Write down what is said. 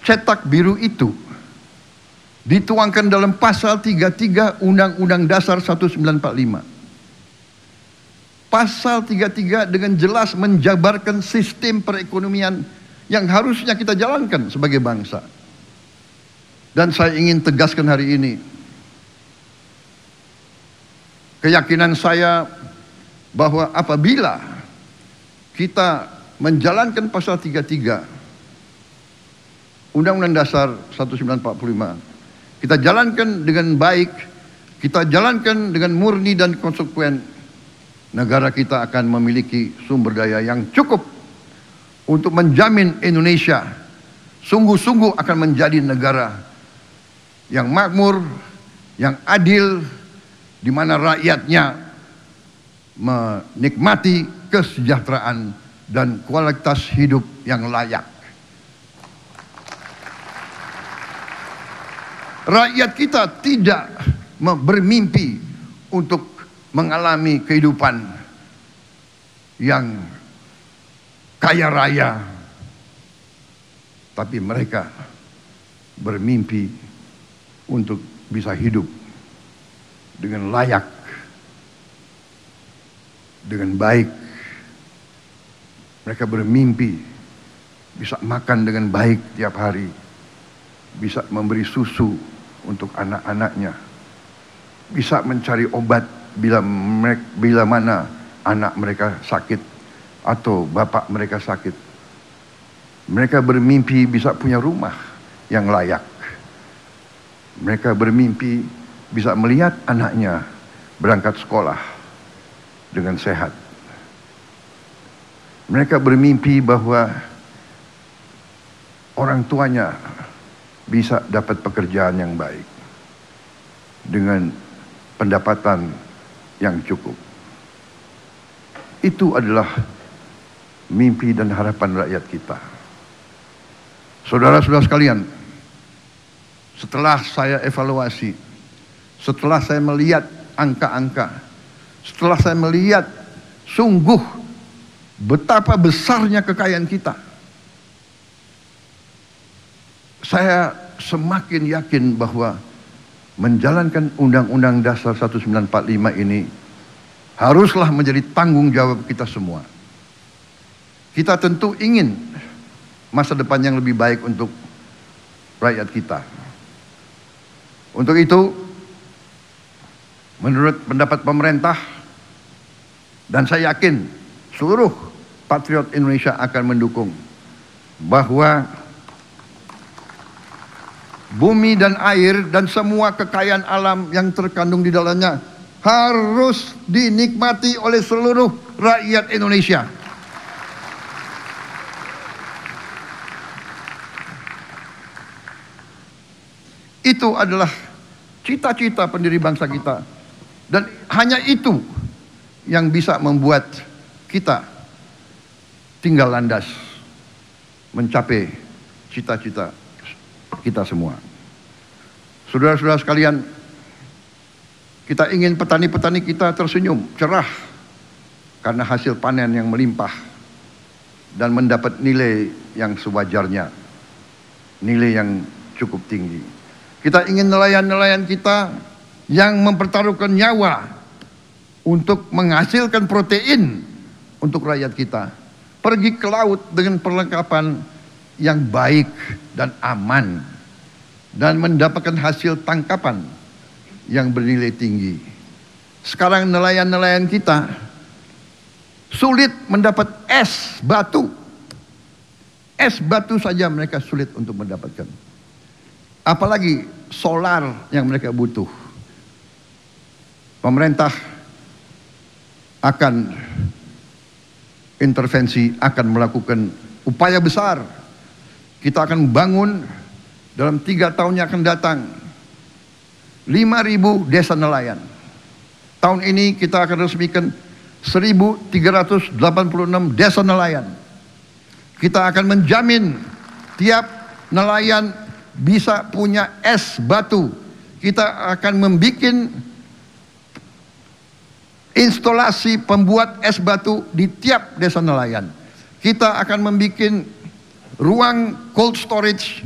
cetak biru itu dituangkan dalam pasal 33 Undang-Undang Dasar 1945. Pasal 33 dengan jelas menjabarkan sistem perekonomian yang harusnya kita jalankan sebagai bangsa. Dan saya ingin tegaskan hari ini, keyakinan saya bahwa apabila kita menjalankan pasal 33 Undang-Undang Dasar 1945, kita jalankan dengan baik, kita jalankan dengan murni dan konsekuen, negara kita akan memiliki sumber daya yang cukup untuk menjamin Indonesia sungguh-sungguh akan menjadi negara yang makmur, yang adil, di mana rakyatnya menikmati kesejahteraan dan kualitas hidup yang layak. Rakyat kita tidak bermimpi untuk mengalami kehidupan yang kaya raya, tapi mereka bermimpi untuk bisa hidup dengan layak, dengan baik. Mereka bermimpi bisa makan dengan baik tiap hari, bisa memberi susu untuk anak-anaknya, bisa mencari obat bila mana anak mereka sakit atau bapak mereka sakit. Mereka bermimpi bisa punya rumah yang layak. Mereka bermimpi bisa melihat anaknya berangkat sekolah dengan sehat. Mereka bermimpi bahwa orang tuanya bisa dapat pekerjaan yang baik dengan pendapatan yang cukup. Itu adalah mimpi dan harapan rakyat kita. Saudara-saudara sekalian, setelah saya evaluasi, setelah saya melihat angka-angka, setelah saya melihat sungguh betapa besarnya kekayaan kita, saya semakin yakin bahwa menjalankan Undang-Undang Dasar 1945 ini haruslah menjadi tanggung jawab kita semua. Kita tentu ingin masa depan yang lebih baik untuk rakyat kita. Untuk itu, menurut pendapat pemerintah, dan saya yakin seluruh patriot Indonesia akan mendukung, bahwa bumi dan air dan semua kekayaan alam yang terkandung di dalamnya harus dinikmati oleh seluruh rakyat Indonesia. Itu adalah cita-cita pendiri bangsa kita, dan hanya itu yang bisa membuat kita tinggal landas mencapai cita-cita kita semua. Saudara-saudara sekalian, kita ingin petani-petani kita tersenyum, cerah karena hasil panen yang melimpah dan mendapat nilai yang sewajarnya, nilai yang cukup tinggi. Kita ingin nelayan-nelayan kita yang mempertaruhkan nyawa untuk menghasilkan protein untuk rakyat kita, pergi ke laut dengan perlengkapan yang baik dan aman, dan mendapatkan hasil tangkapan yang bernilai tinggi. Sekarang nelayan-nelayan kita sulit mendapat es batu. Es batu saja mereka sulit untuk mendapatkan, apalagi solar yang mereka butuh. Pemerintah akan intervensi, akan melakukan upaya besar. Kita akan bangun dalam 3 tahun yang akan datang 5.000 desa nelayan. Tahun ini kita akan resmikan 1.386 desa nelayan. Kita akan menjamin tiap nelayan bisa punya es batu. Kita akan membuat instalasi pembuat es batu di tiap desa nelayan. Kita akan membuat ruang cold storage